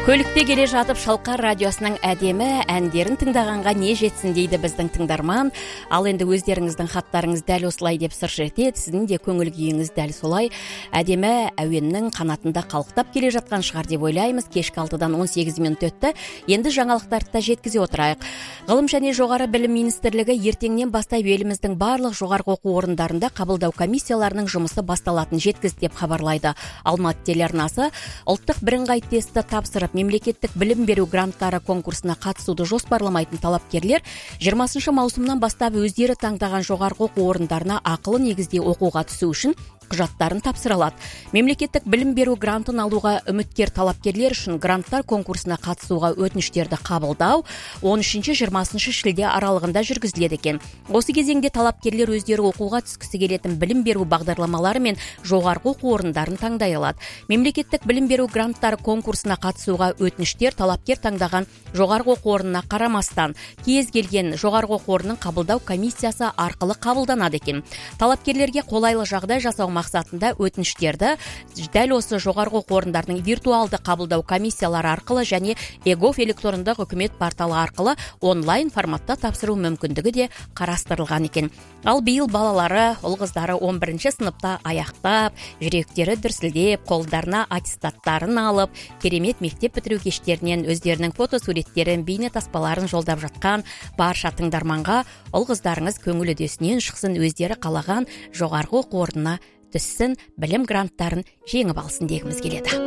Көлікте келе жатып Шалқар радиосының әдемі әндерін тыңдағанға не жетсін дейді біздің тыңдарман. Ал енді өздеріңіздің хаттарыңыз дәл осылай деп сыр шертеді. Сіздің де көңіл күйіңіз дәл солай әдемі әуеннің қанатында қалықтап келе жатқан шығар деп ойлаймыз. Кешкі 6-дан 18 минут өтті. Енді жаңалықтарды да жеткізе отырайық. Ғылым және жоғары білім министрлігі ертеңнен бастап еліміздің барлық жоғарғы оқу орындарында қабылдау комиссияларының жұмысы басталатын жеткізді деп хабарлайды Алматы телеарнасы. Ұлттық бірыңғай тестті тапсырып мемлекеттік білім беру гранттары конкурсына қатысуды жоспарламайтын талапкерлер 20 маусымнан бастап өздері таңдаған жоғарғы оқу орындарына ақылы негізде оқуға түсу үшін құжаттарын тапсыра алады. Мемлекеттік білім беру грантын алуға үміткер талапкерлер үшін гранттар конкурсына қатысуға өтініштерді қабылдау 13-20 шілде аралығында жүргізіледі екен. Осы кезеңде талапкерлер өздері оқуға түскісі келетін білім беру бағдарламалары мен жоғарғы оқу орындарын таңдай алады. Мемлекеттік білім беру гранттары конкурсына қатысуға өтініштер талапкер таңдаған жоғарғы оқу орнына қарамастан кез келген жоғарғы оқу орнының қабылдау комиссиясы арқылы қабылданады екен. Талапкерлерге қолайлы жағдай жасау мақсатында өтініштерді дәл осы жоғарғы оқу орындарының виртуалды қабылдау комиссиялары арқылы және ЕГОВ электрондық үкімет порталы арқылы онлайн форматта тапсыру мүмкіндігі де қарастырылған екен. Ал биыл балалары, ұл-қыздары 11 сыныпта аяқтап, жүректері дүрсілдеп, қолдарына аттестаттарын алып, керемет мектеп бітіру кештерінен өздерінің фотосуреттерін, бейне таспаларын жолдап жатқан барша тыңдарманға ұл-қыздарыңыз көңіл үдесінен шықсын, өздері қалаған жоғарғы оқу орнына түссін, білім гранттарын жеңіп алсын дегіміз келеді.